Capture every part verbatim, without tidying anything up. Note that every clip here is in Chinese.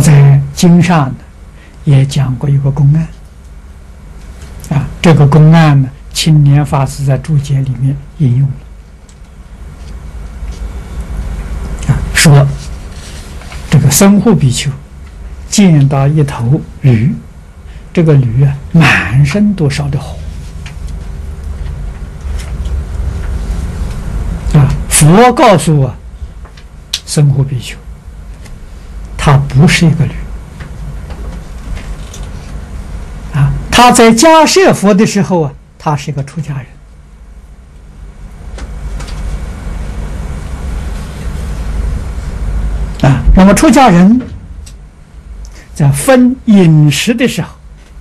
在经上呢也讲过一个公案啊，这个公案呢，青年法师在注解里面引用了啊，说这个僧护比丘见到一头驴，这个驴啊满身都烧着火啊，佛告诉我僧护比丘，他不是一个驴啊，他在迦叶佛的时候啊，他是一个出家人啊。那么出家人在分饮食的时候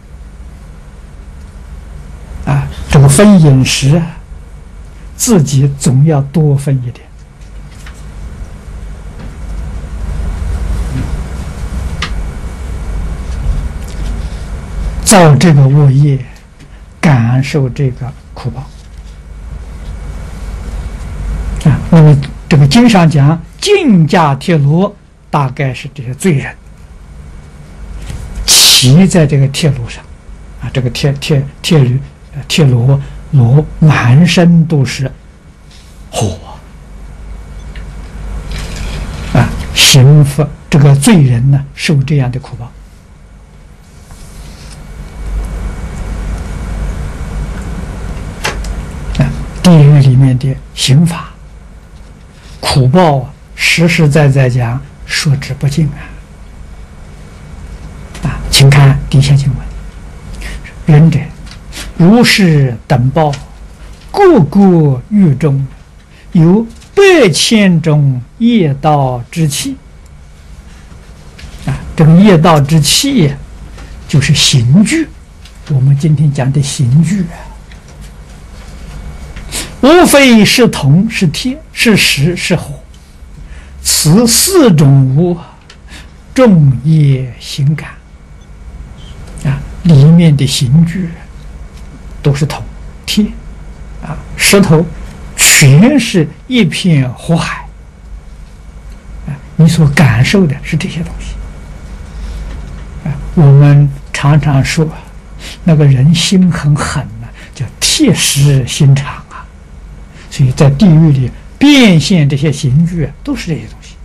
啊，这个分饮食啊，自己总要多分一点。造这个恶业，感受这个苦报啊。那么这个经上讲，竞驾铁罗，大概是这些罪人骑在这个铁路上啊，这个铁铁铁驴、铁罗罗满身都是火啊，刑罚这个罪人呢，受这样的苦报。地狱里面的刑罚、苦报啊，实实在在讲，说之不尽啊！啊，请看底下经文：仁者，如是等报，个个狱中有百千种业道之气。啊，这个业道之气，就是刑具。我们今天讲的刑具啊。无非是铜是铁是石是火，此四种无众业行感啊，里面的刑具都是铜铁啊，石头全是一片火海啊，你所感受的是这些东西啊。我们常常说那个人心很狠呢、啊，叫铁石心肠。所以在地狱里变现这些刑具啊，都是这些东西。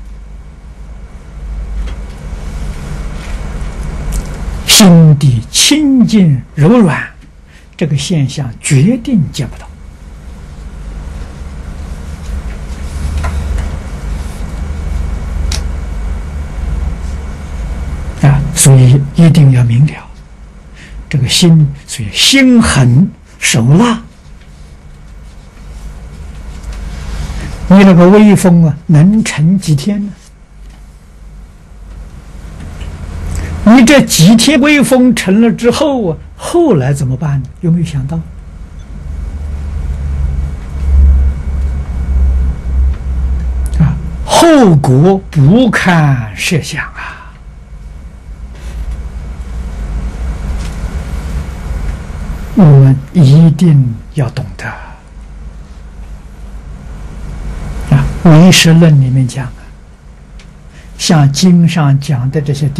心地清净柔软，这个现象决定见不到啊！所以一定要明了，这个心，所以心狠手辣。你那个威风啊，能撑几天呢？你这几天威风成了之后啊，后来怎么办呢？有没有想到？啊，后果不堪设想啊！我们一定要懂得。唯识论里面讲，像经上讲的这些地